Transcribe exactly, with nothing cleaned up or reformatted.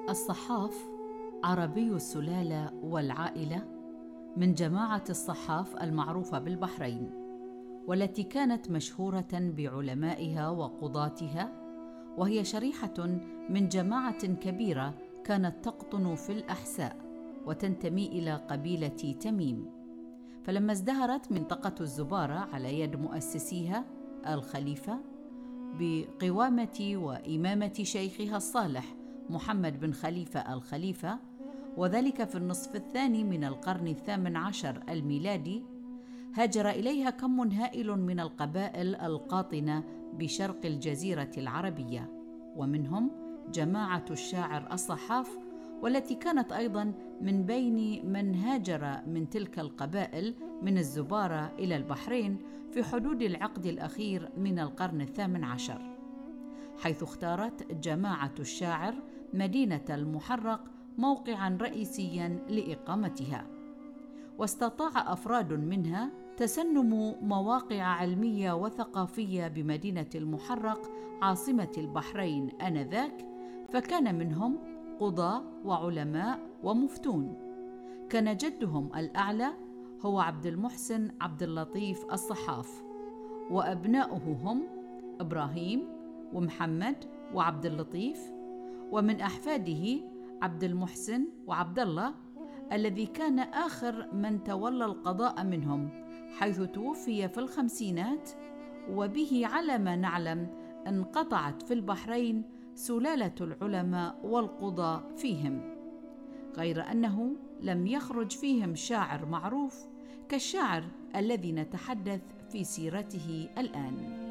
الصحاف عربي السلالة والعائلة من جماعة الصحاف المعروفة بالبحرين، والتي كانت مشهورة بعلمائها وقضاتها، وهي شريحة من جماعة كبيرة كانت تقطن في الأحساء وتنتمي إلى قبيلة تميم. فلما ازدهرت منطقة الزبارة على يد مؤسسيها الخليفة بقوامة وإمامة شيخها الصالح محمد بن خليفة الخليفة، وذلك في النصف الثاني من القرن الثامن عشر الميلادي، هاجر إليها كم هائل من القبائل القاطنة بشرق الجزيرة العربية، ومنهم جماعة الشاعر الصحاف، والتي كانت أيضاً من بين من هاجر من تلك القبائل من الزبارة إلى البحرين في حدود العقد الأخير من القرن الثامن عشر، حيث اختارت جماعة الشاعر مدينة المحرق موقعاً رئيسياً لإقامتها. واستطاع أفراد منها تسنم مواقع علمية وثقافية بمدينة المحرق عاصمة البحرين آنذاك، فكان منهم قضاة وعلماء ومفتون. كان جدهم الأعلى هو عبد المحسن عبد اللطيف الصحاف، وأبناؤه هم إبراهيم ومحمد وعبد اللطيف، ومن أحفاده عبد المحسن وعبد الله الذي كان آخر من تولى القضاء منهم، حيث توفي في الخمسينات، وبه على ما نعلم انقطعت في البحرين سلالة العلماء والقضاة فيهم، غير أنه لم يخرج فيهم شاعر معروف كالشاعر الذي نتحدث في سيرته الآن.